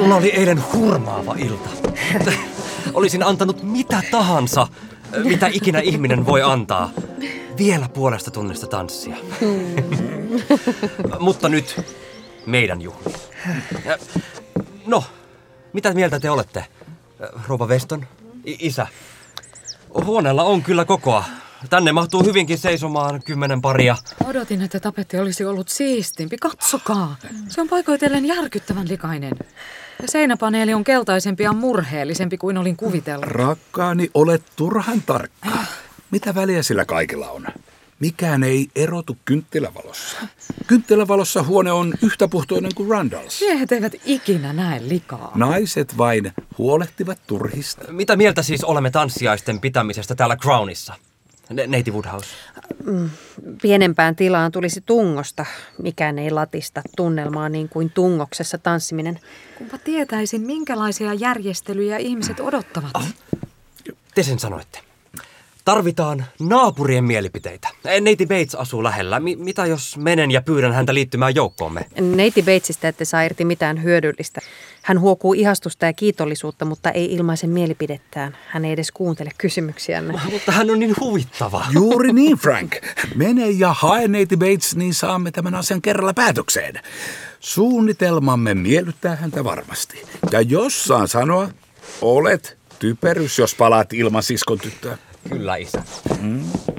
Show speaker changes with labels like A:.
A: Minulla oli eilen hurmaava ilta. Olisin antanut mitä tahansa, mitä ikinä ihminen voi antaa. Vielä puolesta tunnista tanssia. Mutta nyt meidän juhli. No, mitä mieltä te olette, rouva Weston? Isä. Huoneella on kyllä kokoa. Tänne mahtuu hyvinkin seisomaan 10 paria.
B: Odotin, että tapetti olisi ollut siistimpi. Katsokaa. Se on paikoitellen järkyttävän likainen. Ja seinäpaneeli on keltaisempi ja murheellisempi kuin olin kuvitellut.
C: Rakkaani, olet turhan tarkka. Mitä väliä sillä kaikilla on? Mikään ei erotu kynttilävalossa. Kynttilävalossa huone on yhtä puhtoinen kuin Randalls.
B: Miehet eivät ikinä näe likaa.
C: Naiset vain huolehtivat turhista.
A: Mitä mieltä siis olemme tanssiaisten pitämisestä täällä Crownissa? Neiti Woodhouse.
D: Pienempään tilaan tulisi tungosta. Mikään ei latista tunnelmaa niin kuin tungoksessa tanssiminen.
B: Kumpa tietäisin, minkälaisia järjestelyjä ihmiset odottavat.
A: Te sen sanoitte. Tarvitaan naapurien mielipiteitä. Neiti Bates asuu lähellä. Mitä jos menen ja pyydän häntä liittymään joukkoomme?
D: Neiti Batesista ette saa irti mitään hyödyllistä. Hän huokuu ihastusta ja kiitollisuutta, mutta ei ilmaise mielipidettään. Hän ei edes kuuntele kysymyksiänne.
A: Mutta hän on niin huvittava.
C: Juuri niin, Frank. Mene ja hae neiti Bates, niin saamme tämän asian kerralla päätökseen. Suunnitelmamme miellyttää häntä varmasti. Ja jos saan sanoa, olet typerys, jos palaat ilman siskon tyttöä.
A: Kyllä, isä.